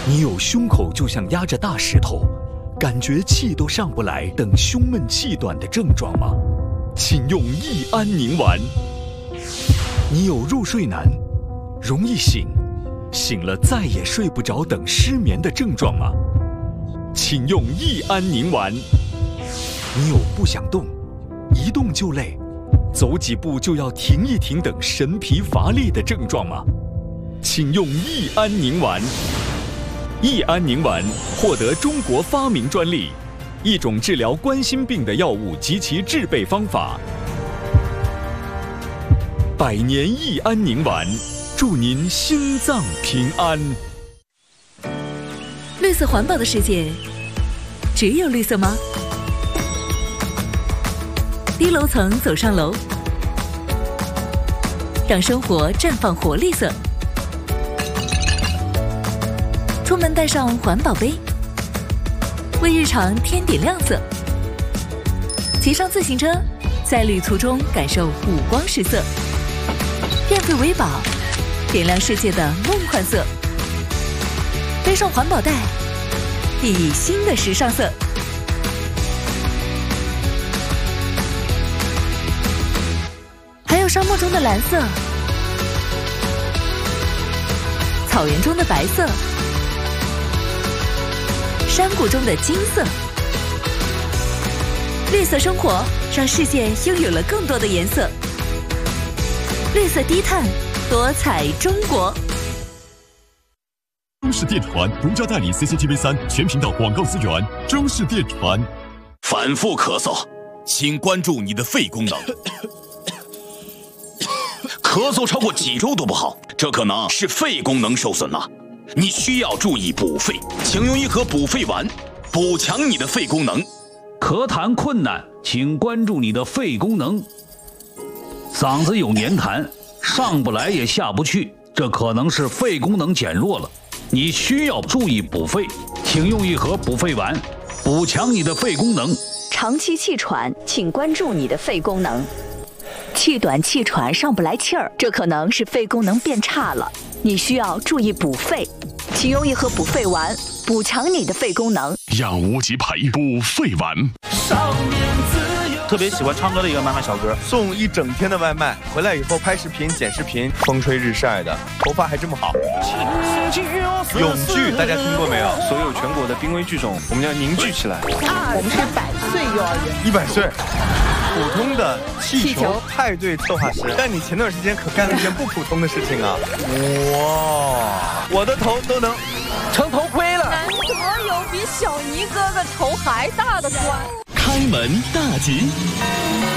你有胸口就像压着大石头，感觉气都上不来等胸闷气短的症状吗？请用益安宁丸。你有入睡难、容易醒、醒了再也睡不着等失眠的症状吗？请用益安宁丸。你有不想动、一动就累、走几步就要停一停等神疲乏力的症状吗？请用益安宁丸。益安宁丸获得中国发明专利，一种治疗冠心病的药物及其制备方法。100年益安宁丸，祝您心脏平安。 绿色环保的世界，只有绿色吗？低楼层走上楼，让生活绽放活力色。出门带上环保杯，为日常添点亮色。骑上自行车，在旅途中感受五光十色。电费为宝，点亮世界的梦幻色。背上环保袋，熠熠新的时尚色。还有沙漠中的蓝色，草原中的白色，山谷中的金色。绿色生活让世界拥有了更多的颜色。绿色低碳，多彩中国。 中视电传独家代理 CCTV3 全频道广告资源。中视电传。 反复咳嗽，请关注你的肺功能。咳嗽超过几周都不好，这可能是肺功能受损了。你需要注意补肺，请用一盒补肺丸，补强你的肺功能。 咳痰困难，请关注你的肺功能。嗓子有黏痰，上不来也下不去，这可能是肺功能减弱了。你需要注意补肺，请用一盒补肺丸，补强你的肺功能。 长期气喘，请关注你的肺功能。气短气喘上不来气儿，这可能是肺功能变差了。你需要注意补肺，请用一盒补肺丸，补强你的肺功能。 养无极培补肺丸。 特别喜欢唱歌的一个妈妈小哥， 送一整天的外卖，回来以后拍视频、剪视频，风吹日晒的，头发还这么好。永剧大家听过没有？ 所有全国的濒危剧种，我们要凝聚起来。 我们是100岁幼儿园 ，100岁。普通的气球派对策划师，但你前段时间可干了一件不普通的事情啊！哇，我的头都能成头盔了。难得有比小尼哥哥头还大的官。 开门大吉。